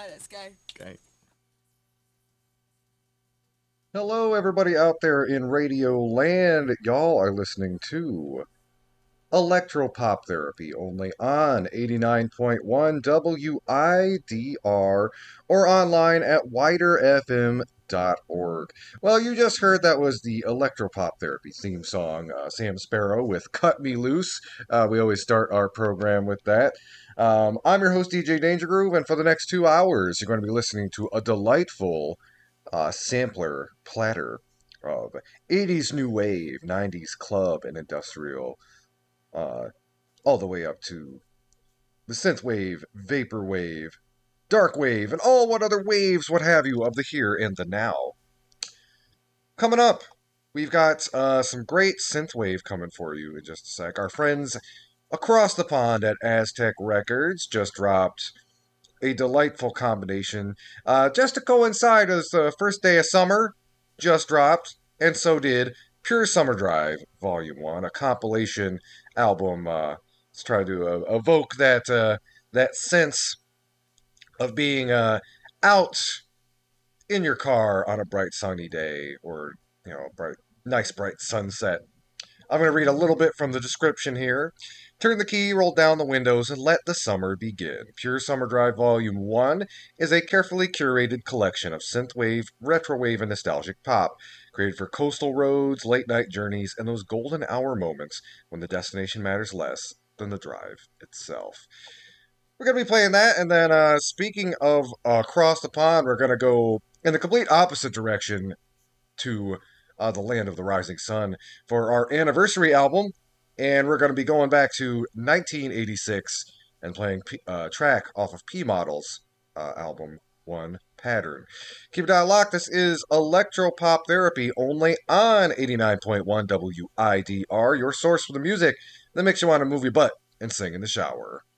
Hi, that's Guy. Okay. Hello, everybody out there in Radio Land. Y'all are listening to Electropop Therapy only on 89.1 WIDR or online at widerfm.org. Well, you just heard that was the Electropop Therapy theme song, Sam Sparrow with Cut Me Loose. We always start our program with that. I'm your host, DJ Danger Groove, and for the next 2 hours, you're going to be listening to a delightful sampler platter of 80s new wave, 90s club, and industrial, uh, all the way up to the synth wave, vapor wave, dark wave, and all what other waves, what have you, of the here and the now. Coming up, we've got some great synth wave coming for you in just a sec. Our friends across the pond at Aztec Records just dropped a delightful combination. Just to coincide as the first day of summer just dropped, and so did Pure Summer Drive Volume 1, a compilation album. Let's try to evoke that sense of being out in your car on a bright sunny day, or nice bright sunset. I'm going to read a little bit from the description here. Turn the key, roll down the windows, and let the summer begin. Pure Summer Drive Volume 1 is a carefully curated collection of synthwave, retrowave, and nostalgic pop, created for coastal roads, late night journeys, and those golden hour moments when the destination matters less than the drive itself. We're going to be playing that, and then speaking of across the pond, we're going to go in the complete opposite direction to the land of the rising sun for our anniversary album, and we're going to be going back to 1986 and playing a track off of P Model's album One Pattern. Keep it locked. This is Electropop Therapy only on 89.1 WIDR, your source for the music that makes you want to move your butt and sing in the shower.